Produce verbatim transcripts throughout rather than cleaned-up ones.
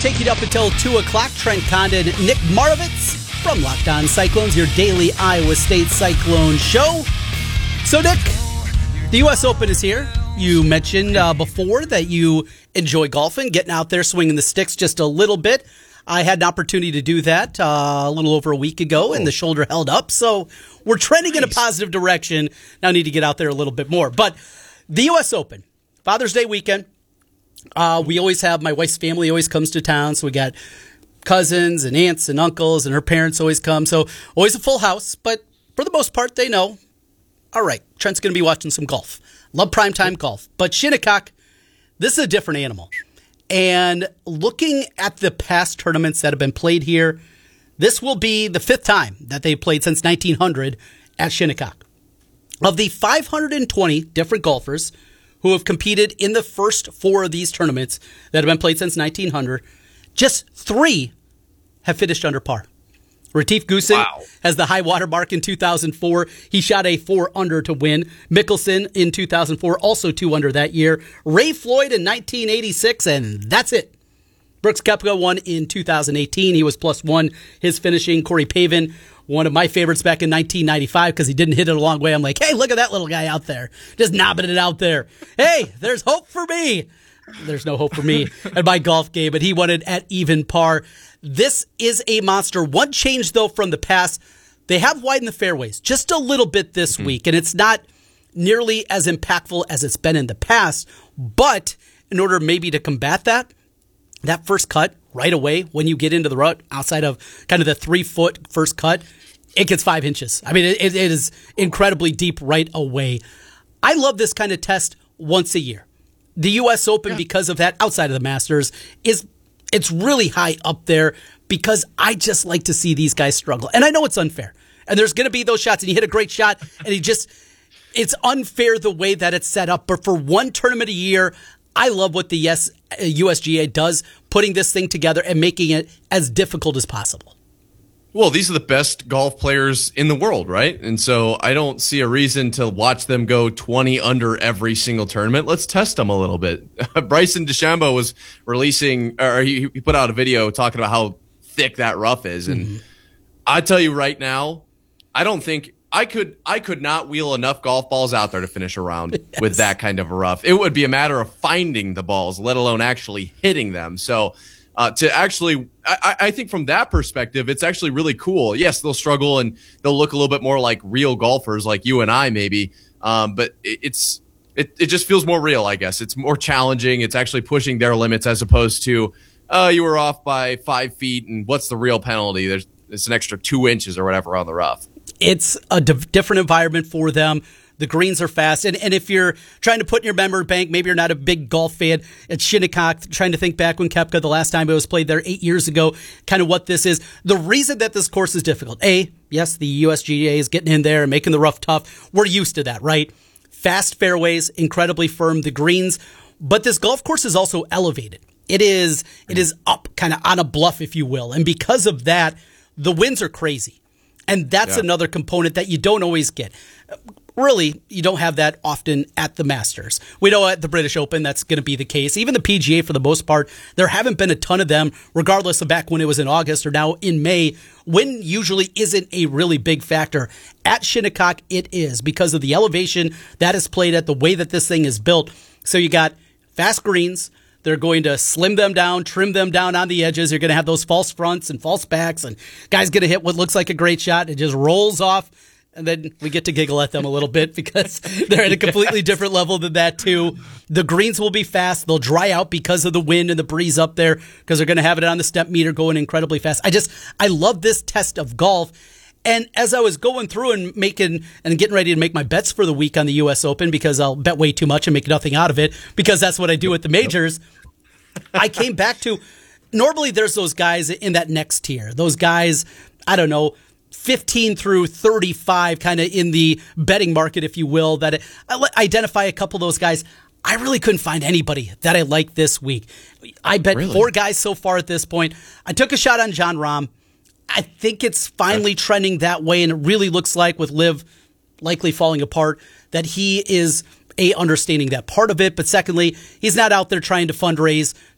take you up until two o'clock. Trent Condon, Nick Marovitz from Locked On Cyclones, your daily Iowa State Cyclone show. So, Nick, the U S Open is here. You mentioned uh, before that you enjoy golfing, getting out there, swinging the sticks just a little bit. I had an opportunity to do that uh, a little over a week ago, and the shoulder held up. So we're trending nice. in a positive direction. Now I need to get out there a little bit more. But the U S Open, Father's Day weekend, uh, we always have, my wife's family always comes to town. So we got cousins and aunts and uncles, and her parents always come. So always a full house. But for the most part, they know, all right, Trent's going to be watching some golf. Love primetime golf. But Shinnecock, this is a different animal. And looking at the past tournaments that have been played here, this will be the fifth time that they've played since nineteen hundred at Shinnecock. Of the five hundred twenty different golfers who have competed in the first four of these tournaments that have been played since nineteen hundred, just three have finished under par. Retief Goosen wow. has the high water mark in two thousand four. He shot a four under to win. Mickelson in two thousand four, also two under that year. Ray Floyd in nineteen eighty-six, and that's it. Brooks Koepka won in two thousand eighteen. He was plus one. His finishing. Corey Pavin, one of my favorites back in nineteen ninety-five because he didn't hit it a long way. I'm like, hey, look at that little guy out there. Just knobbing it out there. Hey, there's hope for me. There's no hope for me at my golf game, but he won it at even par. This is a monster. One change, though, from the past. They have widened the fairways just a little bit this mm-hmm. week, and it's not nearly as impactful as it's been in the past. But in order maybe to combat that, that first cut right away when you get into the rut, outside of kind of the three-foot first cut, it gets five inches. I mean, it, it is incredibly deep right away. I love this kind of test once a year. The U S Open, yeah. because of that, outside of the Masters, is it's really high up there because I just like to see these guys struggle. And I know it's unfair. And there's going to be those shots, and you hit a great shot, and he just, it's unfair the way that it's set up. But for one tournament a year, I love what the yes, U S G A does, putting this thing together and making it as difficult as possible. Well, these are the best golf players in the world, right? And so I don't see a reason to watch them go twenty under every single tournament. Let's test them a little bit. Bryson DeChambeau was releasing, or he, he put out a video talking about how thick that rough is. And mm-hmm. I tell you right now, I don't think I could I could not wheel enough golf balls out there to finish a round yes. with that kind of a rough. It would be a matter of finding the balls, let alone actually hitting them. So Uh, to actually, I, I think from that perspective, it's actually really cool. Yes, they'll struggle and they'll look a little bit more like real golfers, like you and I, maybe. Um, but it, it's it it just feels more real, I guess. It's more challenging. It's actually pushing their limits as opposed to, oh, you were off by five feet, and what's the real penalty? There's it's an extra two inches or whatever on the rough. It's a d- different environment for them. The greens are fast. And, and if you're trying to put in your memory bank, maybe you're not a big golf fan at Shinnecock, trying to think back when Koepka, the last time it was played there eight years ago, kind of what this is. The reason that this course is difficult, A, yes, the U S G A is getting in there and making the rough tough. We're used to that, right? Fast fairways, incredibly firm, the greens. But this golf course is also elevated. It is, it is up kind of on a bluff, if you will. And because of that, the winds are crazy. And that's yeah. another component that you don't always get. Really, you don't have that often at the Masters. We know at the British Open that's going to be the case. Even the P G A, for the most part, there haven't been a ton of them, regardless of back when it was in August or now in May. Wind usually isn't a really big factor. At Shinnecock, it is because of the elevation that is played at, the way that this thing is built. So you got fast greens. They're going to slim them down, trim them down on the edges. You're going to have those false fronts and false backs, and guys going to hit what looks like a great shot. It just rolls off. And then we get to giggle at them a little bit because they're at a completely different level than that, too. The greens will be fast. They'll dry out because of the wind and the breeze up there because they're going to have it on the step meter going incredibly fast. I just, I love this test of golf. And as I was going through and making and getting ready to make my bets for the week on the U S Open, because I'll bet way too much and make nothing out of it because that's what I do at the majors, I came back to, normally there's those guys in that next tier. Those guys, I don't know, fifteen through thirty-five, kind of in the betting market, if you will, that I identify a couple of those guys. I really couldn't find anybody that I liked this week. I bet really? four guys so far at this point. I took a shot on Jon Rahm. I think it's finally trending that way, and it really looks like, with Liv likely falling apart, that he is, A, understanding that part of it, but secondly, he's not out there trying to fundraise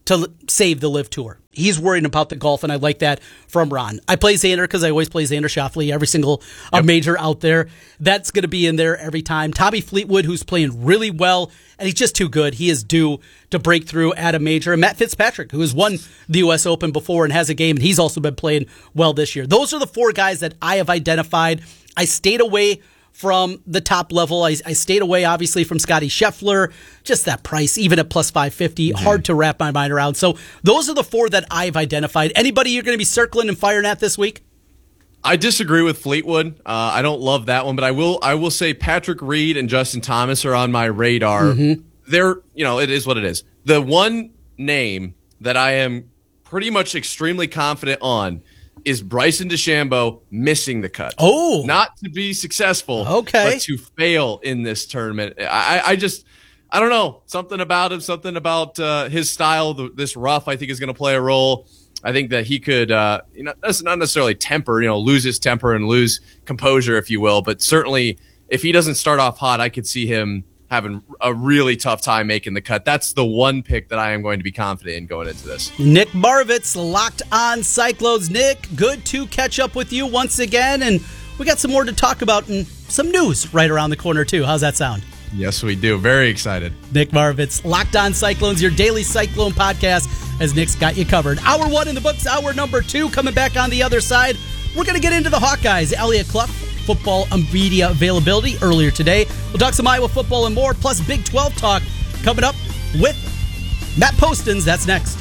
to save the Live Tour. He's worried about the golf, and I like that from Ron. I play Xander because I always play Xander Schauffele, every single uh, yep. major out there. That's going to be in there every time. Tommy Fleetwood, who's playing really well, and he's just too good. He is due to break through at a major. And Matt Fitzpatrick, who has won the U S Open before and has a game, and he's also been playing well this year. Those are the four guys that I have identified. I stayed away from the top level. I, I stayed away, obviously, from Scotty Scheffler. Just that price, even at plus five fifty, mm-hmm. hard to wrap my mind around. So those are the four that I've identified. Anybody you're going to be circling and firing at this week? I disagree with Fleetwood. Uh, I don't love that one, but I will I will say Patrick Reed and Justin Thomas are on my radar. Mm-hmm. They're, you know, it is what it is. The one name that I am pretty much extremely confident on is Bryson DeChambeau missing the cut. Oh. Not to be successful, okay. but to fail in this tournament. I, I just, I don't know. Something about him, something about uh, his style, the, this rough, I think is going to play a role. I think that he could, uh, you know, that's not necessarily temper, you know, lose his temper and lose composure, if you will. But certainly, if he doesn't start off hot, I could see him having a really tough time making the cut. That's the one pick that I am going to be confident in going into this. Nick Moravitz, Locked On Cyclones. Nick, good to catch up with you once again. And we got some more to talk about and some news right around the corner, too. How's that sound? Yes, we do. Very excited. Nick Moravitz, Locked On Cyclones, your daily Cyclone podcast, as Nick's got you covered. Hour one in the books, hour number two coming back on the other side. We're going to get into the Hawkeyes. Elliot Clough, football media availability earlier today. We'll talk some Iowa football and more, plus Big twelve talk coming up with Matt Postins. That's next.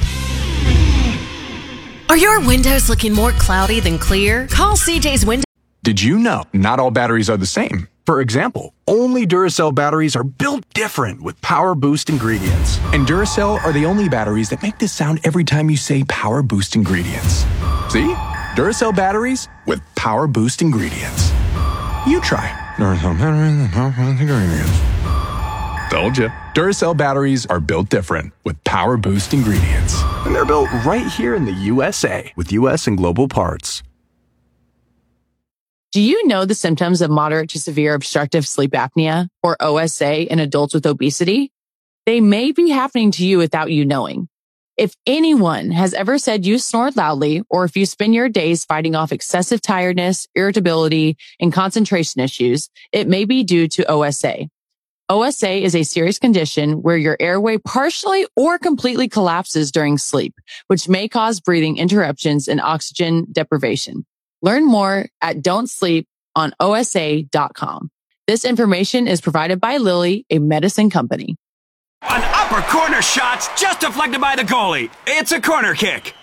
Are your windows looking more cloudy than clear? Call C J's Windows. Did you know not all batteries are the same? For example, only Duracell batteries are built different with Power Boost ingredients. And Duracell are the only batteries that make this sound every time you say Power Boost ingredients. See? Duracell batteries with Power Boost ingredients. You try. Duracell batteries with Power Boost ingredients. Told you. Duracell batteries are built different with Power Boost ingredients. And they're built right here in the U S A with U S and global parts. Do you know the symptoms of moderate to severe obstructive sleep apnea, or O S A, in adults with obesity? They may be happening to you without you knowing. If anyone has ever said you snore loudly, or if you spend your days fighting off excessive tiredness, irritability, and concentration issues, it may be due to O S A. O S A is a serious condition where your airway partially or completely collapses during sleep, which may cause breathing interruptions and oxygen deprivation. Learn more at don't sleep on O S A dot com. This information is provided by Lilly, a medicine company. An upper corner shot's just deflected by the goalie. It's a corner kick.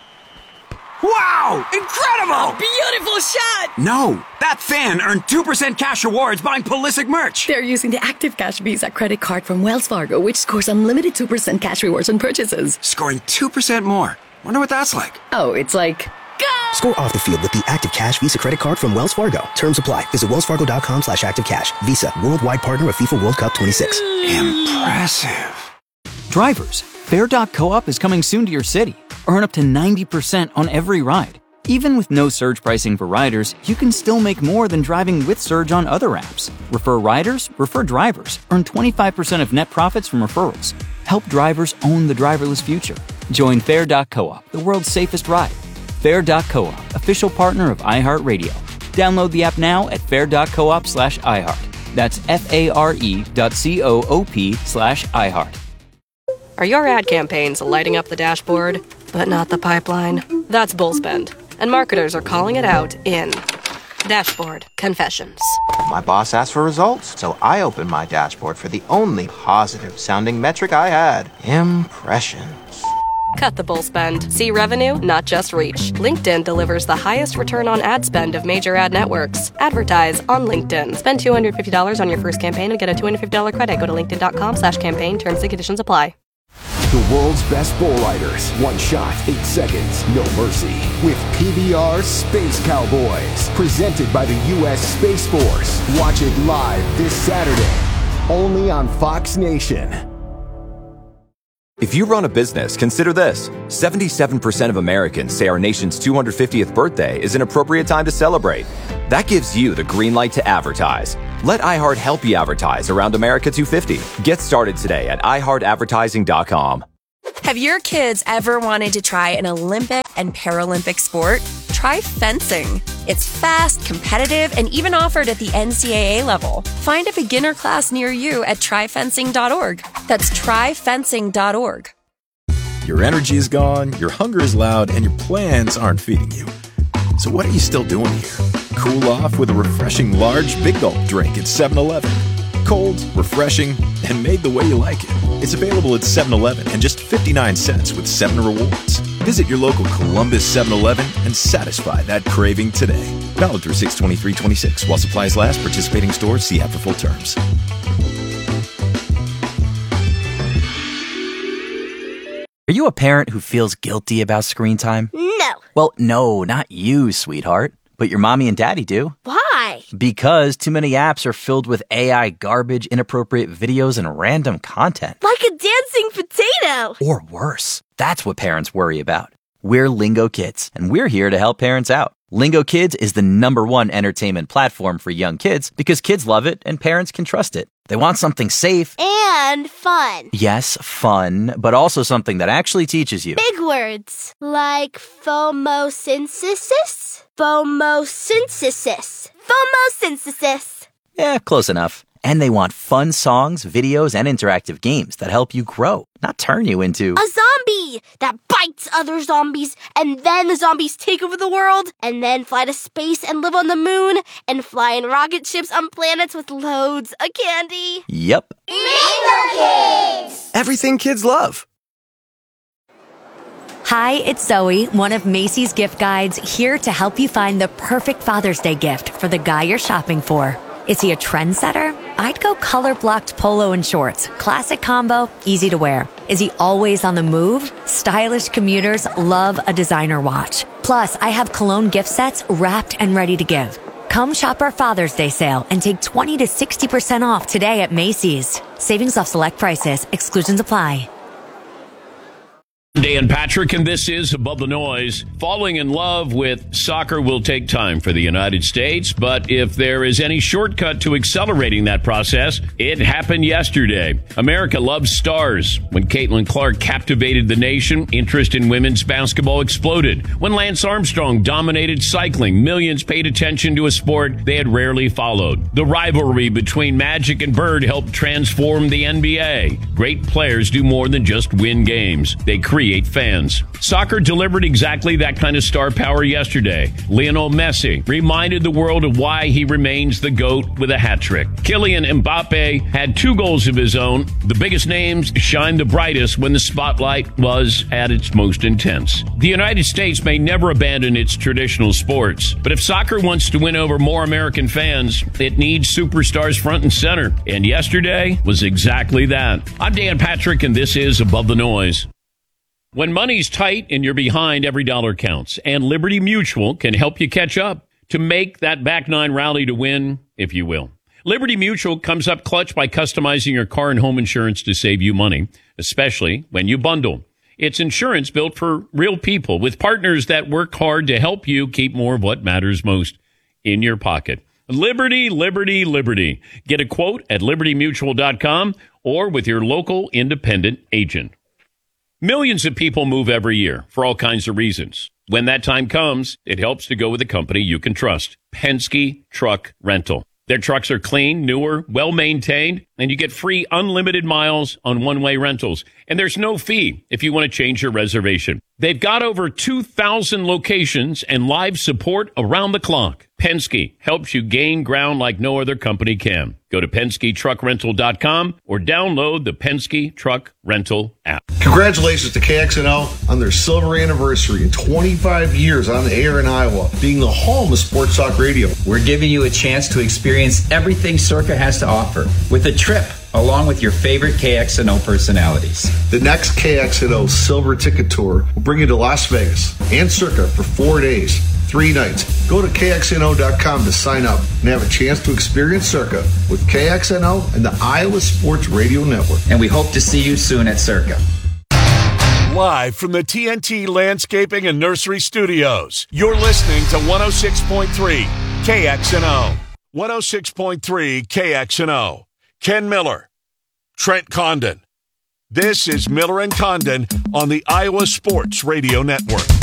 Wow! Incredible! Beautiful shot! No, that fan earned two percent cash rewards buying Pulisic merch. They're using the Active Cash Visa credit card from Wells Fargo, which scores unlimited two percent cash rewards on purchases. Scoring two percent more. Wonder what that's like. Oh, it's like... Go! Score off the field with the Active Cash Visa credit card from Wells Fargo. Terms apply. Visit wellsfargo.com slash activecash. Visa, worldwide partner of FIFA World Cup twenty-six. Impressive. Drivers, Fair dot Co-op is coming soon to your city. Earn up to ninety percent on every ride. Even with no surge pricing for riders, you can still make more than driving with Surge on other apps. Refer riders, refer drivers. Earn twenty-five percent of net profits from referrals. Help drivers own the driverless future. Join Fair dot Co-op, the world's safest ride. Fair dot Co-op, official partner of iHeartRadio. Download the app now at fair.coop slash iHeart. That's F-A-R-E dot C-O-O-P slash iHeart. Are your ad campaigns lighting up the dashboard, but not the pipeline? That's Bullspend, and marketers are calling it out in Dashboard Confessions. My boss asked for results, so I opened my dashboard for the only positive-sounding metric I had, impressions. Cut the bull spend. See revenue, not just reach. LinkedIn delivers the highest return on ad spend of major ad networks. Advertise on LinkedIn. Spend two hundred fifty dollars on your first campaign and get a two hundred fifty dollars credit. Go to linkedin.com slash campaign. Terms and conditions apply. The world's best bull riders. One shot, eight seconds, no mercy. With P B R Space Cowboys. Presented by the U S Space Force. Watch it live this Saturday. Only on Fox Nation. If you run a business, consider this. seventy-seven percent of Americans say our nation's two hundred fiftieth birthday is an appropriate time to celebrate. That gives you the green light to advertise. Let iHeart help you advertise around America two fifty. Get started today at i heart advertising dot com. Have your kids ever wanted to try an Olympic and Paralympic sport? Try fencing. It's fast, competitive, and even offered at the N C double A level. Find a beginner class near you at try fencing dot org. That's try fencing dot org. Your energy is gone, your hunger is loud, and your plans aren't feeding you. So what are you still doing here? Cool off with a refreshing large Big Gulp drink at seven eleven. Cold, refreshing, and made the way you like it. It's available at seven eleven and just fifty-nine cents with seven rewards. Visit your local Columbus seven eleven and satisfy that craving today. Valid through six twenty-three twenty-six. While supplies last, participating stores, see app for full terms. Are you a parent who feels guilty about screen time? No. Well, no, not you, sweetheart. But your mommy and daddy do. Why? Because too many apps are filled with A I garbage, inappropriate videos, and random content. Like a dancing potato. Or worse. That's what parents worry about. We're Lingo Kids, and we're here to help parents out. Lingo Kids is the number one entertainment platform for young kids because kids love it and parents can trust it. They want something safe. And fun. Yes, fun, but also something that actually teaches you. Big words. Like phomosynthesis? Phomosynthesis. Phomosynthesis. Yeah, close enough. And they want fun songs, videos, and interactive games that help you grow, not turn you into a zombie that bites other zombies, and then the zombies take over the world, and then fly to space and live on the moon, and fly in rocket ships on planets with loads of candy. Yep. Lingo Kids! Everything kids love. Hi, it's Zoe, one of Macy's gift guides, here to help you find the perfect Father's Day gift for the guy you're shopping for. Is he a trendsetter? I'd go color-blocked polo and shorts. Classic combo, easy to wear. Is he always on the move? Stylish commuters love a designer watch. Plus, I have cologne gift sets wrapped and ready to give. Come shop our Father's Day sale and take twenty to sixty percent off today at Macy's. Savings off select prices. Exclusions apply. Dan Patrick, and this is Above the Noise. Falling in love with soccer will take time for the United States, but if there is any shortcut to accelerating that process, it happened yesterday. America loves stars. When Caitlin Clark captivated the nation, interest in women's basketball exploded. When Lance Armstrong dominated cycling, millions paid attention to a sport they had rarely followed. The rivalry between Magic and Bird helped transform the N B A. Great players do more than just win games. They create Create fans. Soccer delivered exactly that kind of star power yesterday. Lionel Messi reminded the world of why he remains the GOAT with a hat trick. Kylian Mbappe had two goals of his own. The biggest names shined the brightest when the spotlight was at its most intense. The United States may never abandon its traditional sports, but if soccer wants to win over more American fans, it needs superstars front and center. And yesterday was exactly that. I'm Dan Patrick, and this is Above the Noise. When money's tight and you're behind, every dollar counts. And Liberty Mutual can help you catch up to make that back nine rally to win, if you will. Liberty Mutual comes up clutch by customizing your car and home insurance to save you money, especially when you bundle. It's insurance built for real people with partners that work hard to help you keep more of what matters most in your pocket. Liberty, Liberty, Liberty. Get a quote at liberty mutual dot com or with your local independent agent. Millions of people move every year for all kinds of reasons. When that time comes, it helps to go with a company you can trust. Penske Truck Rental. Their trucks are clean, newer, well-maintained, and you get free unlimited miles on one-way rentals. And there's no fee if you want to change your reservation. They've got over two thousand locations and live support around the clock. Penske helps you gain ground like no other company can. Go to penske truck rental dot com or download the Penske Truck Rental app. Congratulations to K X N O on their silver anniversary and twenty-five years on the air in Iowa, being the home of sports talk radio. We're giving you a chance to experience everything Circa has to offer with a trip along with your favorite K X N O personalities. The next K X N O Silver Ticket Tour will bring you to Las Vegas and Circa for four days, three nights. Go to K X N O dot com to sign up and have a chance to experience Circa with K X N O and the Iowa Sports Radio Network. And we hope to see you soon at Circa. Live from the T N T Landscaping and Nursery Studios, you're listening to one oh six point three K X N O. one oh six point three K X N O. Ken Miller, Trent Condon, This is Miller and Condon on the Iowa Sports Radio Network.